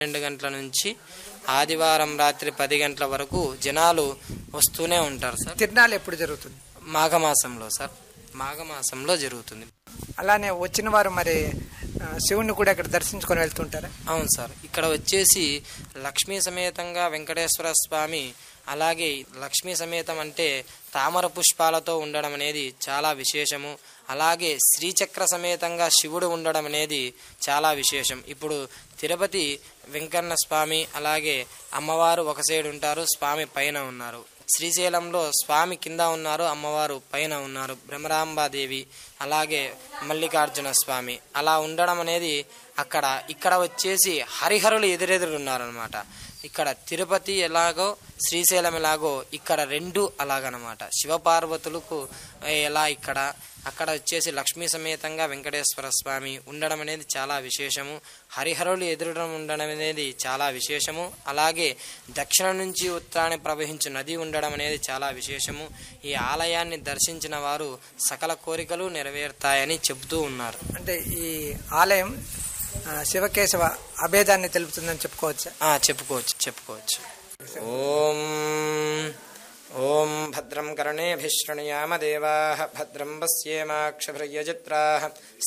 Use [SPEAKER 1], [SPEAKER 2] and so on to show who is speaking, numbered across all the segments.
[SPEAKER 1] 2 గంటల నుంచి ఆదివారం రాత్రి 10 గంటల వరకు జనాలు వస్తూనే ఉంటారు సార్.
[SPEAKER 2] తిరునాళ్ళు ఎప్పుడు జరుగుతుంది?
[SPEAKER 1] మాఘమాసంలో సార్, మాఘమాసంలో జరుగుతుంది.
[SPEAKER 2] అలానే వచ్చిన వారు మరి శివుణ్ణి కూడా ఇక్కడ దర్శించుకొని వెళ్తుంటారా?
[SPEAKER 1] అవును సార్, ఇక్కడ వచ్చేసి లక్ష్మీ సమేతంగా వెంకటేశ్వర స్వామి, అలాగే లక్ష్మీ సమేతం అంటే తామర పుష్పాలతో ఉండడం అనేది చాలా విశేషము. అలాగే శ్రీచక్ర సమేతంగా శివుడు ఉండడం అనేది చాలా విశేషం. ఇప్పుడు తిరుపతి వెంకన్న స్వామి అలాగే అమ్మవారు ఒక సైడ్ ఉంటారు, స్వామి పైన ఉన్నారు. శ్రీశైలంలో స్వామి కింద ఉన్నారు, అమ్మవారు పైన ఉన్నారు, భ్రమరాంబాదేవి అలాగే మల్లికార్జున స్వామి అలా ఉండడం అనేది ఇక్కడ వచ్చేసి హరిహరులు ఎదురెదురు ఉన్నారనమాట. ఇక్కడ తిరుపతి ఎలాగో శ్రీశైలం ఎలాగో ఇక్కడ 2 అలాగనమాట. శివపార్వతులకు ఎలా అక్కడ వచ్చేసి లక్ష్మీ సమేతంగా వెంకటేశ్వర స్వామి ఉండడం అనేది చాలా విశేషము. హరిహరులు ఎదురడం ఉండడం అనేది చాలా విశేషము. అలాగే దక్షిణం నుంచి ఉత్తరాన్ని ప్రవహించు నది ఉండడం అనేది చాలా విశేషము. ఈ ఆలయాన్ని దర్శించిన వారు సకల కోరికలు నెరవేరుతాయని చెబుతూ ఉన్నారు.
[SPEAKER 2] అంటే ఈ ఆలయం శివకేశవ అభేదాన్ని తెలుపుతుందని చెప్పుకోవచ్చా?
[SPEAKER 1] చెప్పుకోవచ్చు. ఓం భద్రం కర్ణేభిః శృణుయామ దేవాః భద్రం పశ్యేమాక్షభిర్యజత్రాః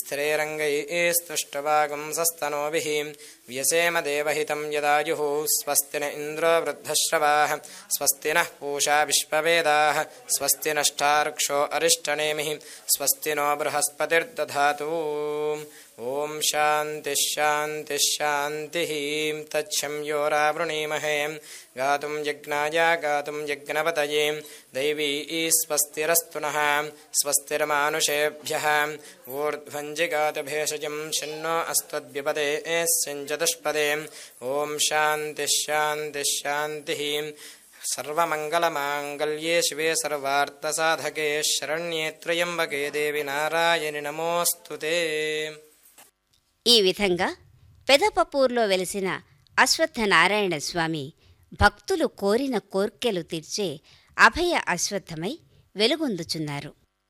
[SPEAKER 1] స్థిరైరంగైస్తుష్టవాగుంసస్తనూభిः వ్యసేమ దేవహితం యదాయుః స్వస్తి న ఇంద్రో వృద్ధశ్రవాः స్వస్తి నః పూషా విశ్వవేదాः స్వస్తి నష్టార్క్షో అరిష్టనేమిః స్వస్తి నో బృహస్పతిర్దధాతు. ఓం శాంతిః శాంతిః శాంతిః. తచ్చంయోరావృణీమహే గాతుం యజ్ఞాయ గాతుం యజ్ఞపతయే దైవీ స్వస్తిరస్తు నః స్వస్తిర్మానుషేభ్యః ఊర్ధ్వం జిగాత భేషజం శన్నో అస్త్వద్విపదే సంచతుష్పదే. ఓం శాంతిః శాంతిః శాంతిః. సర్వమంగళమాంగళ్యే శివే సర్వార్థసాధకే శరణ్యే త్రయంబకే దేవి నారాయణి నమోస్తుతే.
[SPEAKER 3] ఈ విధంగా పెదపపూర్లో వెలిసిన అశ్వత్థనారాయణ స్వామి భక్తులు కోరిన కోర్కెలు తీర్చే అభయ అశ్వత్థమై వెలుగొందుచున్నారు.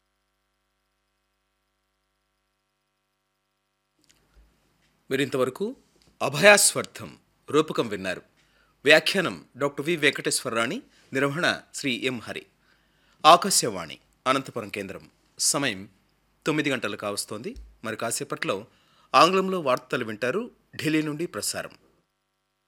[SPEAKER 4] మీరింతవరకు అభయాస్వర్థం రూపకం విన్నారు. వ్యాఖ్యానం డాక్టర్ వి వెంకటేశ్వరరాణి, నిర్వహణ శ్రీ ఎం హరి. ఆకాశవాణి అనంతపురం కేంద్రం. సమయం 9 గంటలు కావస్తోంది. మరి కాసేపట్లో ఆంగ్లంలో వార్తలు వింటారు. ఢిల్లీ నుండి ప్రసారం.